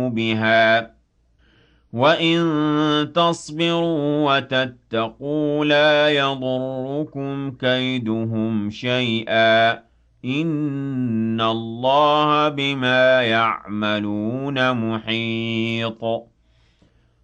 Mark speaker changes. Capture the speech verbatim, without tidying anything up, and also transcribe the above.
Speaker 1: بها وَإِن تَصْبِرُوا وَتَتَّقُوا لَا يَضُرُّكُمْ كَيْدُهُمْ شَيْئًا ۗ إِنَّ اللَّهَ بِمَا يَعْمَلُونَ مُحِيطٌ